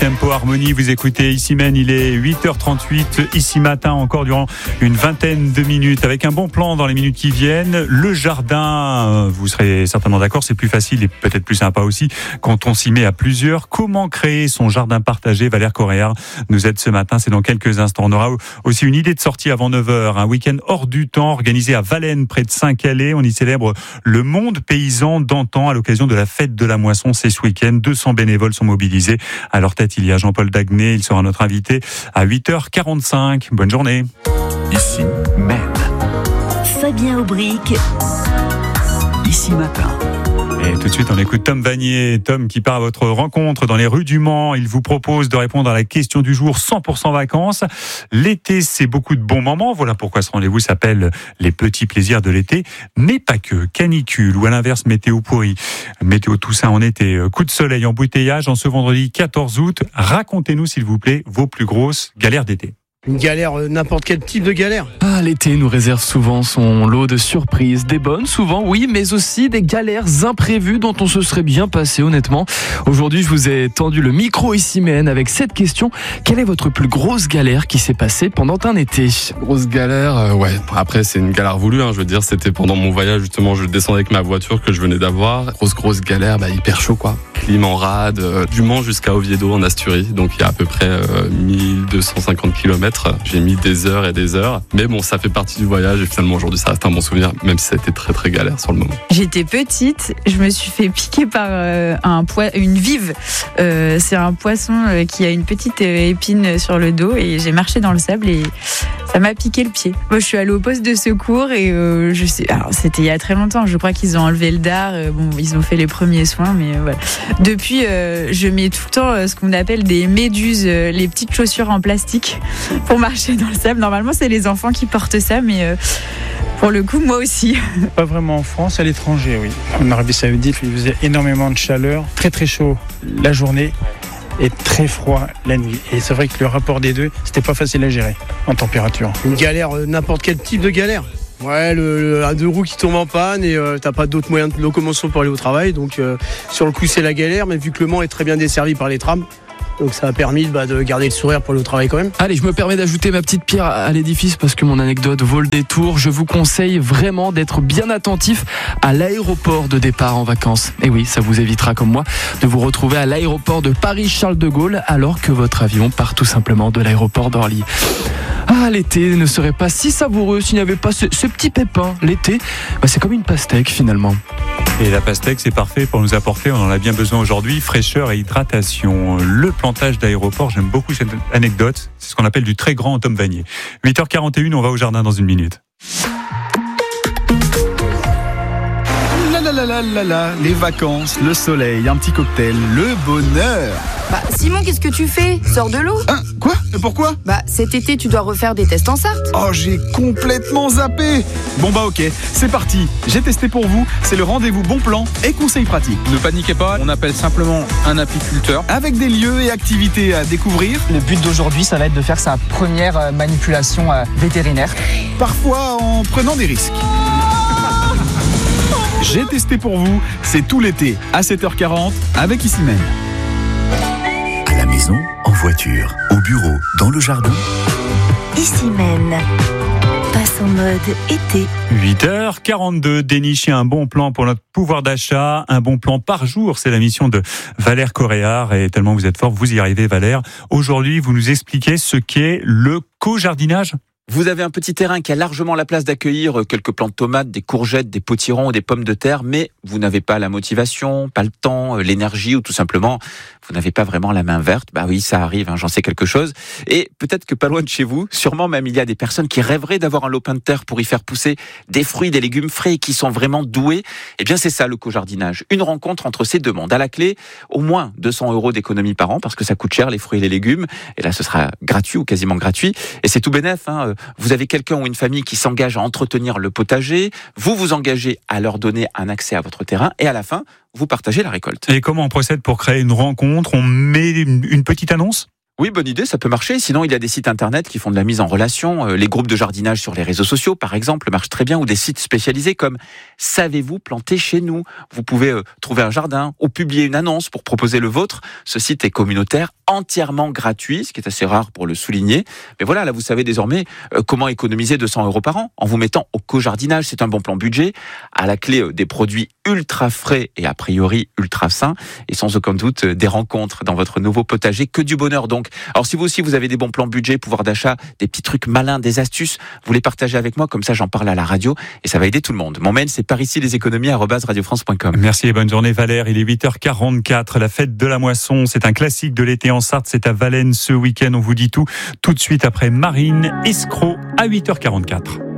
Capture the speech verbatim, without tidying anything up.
Tempo Harmonie, vous écoutez Ici Même, il est huit heures trente-huit, Ici Matin, encore durant une vingtaine de minutes, avec un bon plan dans les minutes qui viennent. Le jardin, vous serez certainement d'accord, c'est plus facile et peut-être plus sympa aussi quand on s'y met à plusieurs. Comment créer son jardin partagé? Valère Coréard nous aide ce matin, c'est dans quelques instants. On aura aussi une idée de sortie avant neuf heures, un week-end hors du temps organisé à Valennes, près de Saint-Calais. On y célèbre le monde paysan d'antan à l'occasion de la fête de la moisson. C'est ce week-end, deux cents bénévoles sont mobilisés. À leur tête, il y a Jean-Paul Dagné, il sera notre invité à huit heures quarante-cinq. Bonne journée. Ici Même. Fabien Aubric. Ici Matin. Et tout de suite, on écoute Tom Vanier. Tom qui part à votre rencontre dans les rues du Mans. Il vous propose de répondre à la question du jour, cent pour cent vacances. L'été, c'est beaucoup de bons moments. Voilà pourquoi ce rendez-vous s'appelle les petits plaisirs de l'été. Mais pas que. Canicule ou à l'inverse, météo pourri. Météo Toussaint en été. Coup de soleil, embouteillage en ce vendredi quatorze août. Racontez-nous, s'il vous plaît, vos plus grosses galères d'été. Une galère, n'importe quel type de galère. Ah, l'été nous réserve souvent son lot de surprises, des bonnes souvent, oui, mais aussi des galères imprévues dont on se serait bien passé honnêtement. Aujourd'hui, je vous ai tendu le micro Ici Même avec cette question. Quelle est votre plus grosse galère qui s'est passée pendant un été? Grosse galère, euh, ouais. Après, c'est une galère voulue, hein, je veux dire, c'était pendant mon voyage, justement, je descendais avec ma voiture que je venais d'avoir. Grosse, grosse galère, bah, hyper chaud, quoi. Clim en rade, euh, du Mans jusqu'à Oviedo en Asturie, donc il y a à peu près euh, mille deux cent cinquante kilomètres. J'ai mis des heures et des heures, mais bon, ça fait partie du voyage et finalement aujourd'hui ça reste un bon souvenir, même si ça a été très très galère sur le moment. J'étais petite, je me suis fait piquer par euh, un poi- une vive. Euh, c'est un poisson euh, qui a une petite euh, épine sur le dos et j'ai marché dans le sable et ça m'a piqué le pied. Moi, je suis allée au poste de secours et euh, je sais, alors c'était il y a très longtemps. Je crois qu'ils ont enlevé le dard. Euh, bon, ils ont fait les premiers soins, mais euh, voilà. Depuis, euh, je mets tout le temps euh, ce qu'on appelle des méduses, euh, les petites chaussures en plastique pour marcher dans le sable. Normalement, c'est les enfants qui portent ça, mais euh, pour le coup, moi aussi. Pas vraiment en France, à l'étranger, oui. En Arabie Saoudite, il faisait énormément de chaleur, très très chaud la journée et très froid la nuit. Et c'est vrai que le rapport des deux, c'était pas facile à gérer en température. Une galère, n'importe quel type de galère. Ouais, le, le un deux roues qui tombe en panne et euh, t'as pas d'autres moyens de locomotion pour aller au travail. Donc euh, sur le coup, c'est la galère, mais vu que le Mans est très bien desservi par les trams, donc ça a permis bah, de garder le sourire pour aller au travail quand même. Allez, je me permets d'ajouter ma petite pierre à l'édifice parce que mon anecdote vaut le détour. Je vous conseille vraiment d'être bien attentif à l'aéroport de départ en vacances. Et oui, ça vous évitera comme moi de vous retrouver à l'aéroport de Paris-Charles de Gaulle alors que votre avion part tout simplement de l'aéroport d'Orly. Ah, l'été ne serait pas si savoureux s'il n'y avait pas ce, ce petit pépin. L'été, bah, c'est comme une pastèque finalement. Et la pastèque, c'est parfait pour nous apporter, on en a bien besoin aujourd'hui, fraîcheur et hydratation. Le plantage d'aéroport, j'aime beaucoup cette anecdote. C'est ce qu'on appelle du très grand Tom Vanier. huit heures quarante et une, on va au jardin dans une minute. La la la la la, les vacances, le soleil, un petit cocktail, le bonheur. Bah, Simon, qu'est-ce que tu fais? Sors de l'eau. Hein, quoi? Pourquoi? Bah, cet été, tu dois refaire des tests en Sarthe. Oh, j'ai complètement zappé. Bon bah ok, c'est parti. J'ai testé pour vous, c'est le rendez-vous bon plan et conseils pratiques. Ne paniquez pas, on appelle simplement un apiculteur. Avec des lieux et activités à découvrir. Le but d'aujourd'hui, ça va être de faire sa première manipulation vétérinaire. Parfois en prenant des risques. J'ai testé pour vous, c'est tout l'été à sept heures quarante avec Ici Même. À la maison, en voiture, au bureau, dans le jardin. Ici Même. Passe en mode été. huit heures quarante-deux, dénicher un bon plan pour notre pouvoir d'achat, un bon plan par jour, c'est la mission de Valère Coréard et tellement vous êtes fort, vous y arrivez Valère. Aujourd'hui, vous nous expliquez ce qu'est le co-jardinage. Vous avez un petit terrain qui a largement la place d'accueillir quelques plants de tomates, des courgettes, des potirons ou des pommes de terre, mais vous n'avez pas la motivation, pas le temps, l'énergie ou tout simplement, vous n'avez pas vraiment la main verte. Bah oui, ça arrive, hein, j'en sais quelque chose. Et peut-être que pas loin de chez vous, sûrement même il y a des personnes qui rêveraient d'avoir un lopin de terre pour y faire pousser des fruits, des légumes frais qui sont vraiment doués. Eh bien, c'est ça le co-jardinage. Une rencontre entre ces deux mondes. À la clé, au moins deux cents euros d'économie par an parce que ça coûte cher les fruits et les légumes. Et là, ce sera gratuit ou quasiment gratuit. Et c'est tout bénef, hein. Vous avez quelqu'un ou une famille qui s'engage à entretenir le potager, vous vous engagez à leur donner un accès à votre terrain et à la fin, vous partagez la récolte. Et comment on procède pour créer une rencontre? On met une petite annonce ? Oui, bonne idée, ça peut marcher. Sinon, il y a des sites internet qui font de la mise en relation. Les groupes de jardinage sur les réseaux sociaux, par exemple, marchent très bien, ou des sites spécialisés comme « Savez-vous planter chez nous ?» Vous pouvez trouver un jardin ou publier une annonce pour proposer le vôtre. Ce site est communautaire, entièrement gratuit, ce qui est assez rare pour le souligner. Mais voilà, là, vous savez désormais euh, comment économiser deux cents euros par an en vous mettant au co-jardinage. C'est un bon plan budget. À la clé, euh, des produits ultra frais et a priori ultra sains. Et sans aucun doute, euh, des rencontres dans votre nouveau potager. Que du bonheur, donc. Alors, si vous aussi, vous avez des bons plans budget, pouvoir d'achat, des petits trucs malins, des astuces, vous les partagez avec moi. Comme ça, j'en parle à la radio et ça va aider tout le monde. Mon mail, c'est par ici les économies arobase radio france point com. Merci et bonne journée, Valère. Il est huit heures quarante-quatre. La fête de la moisson, c'est un classique de l'été en Sarthe. C'est à Valennes ce week-end. On vous dit tout tout de suite après Marine Escroc à huit heures quarante-quatre.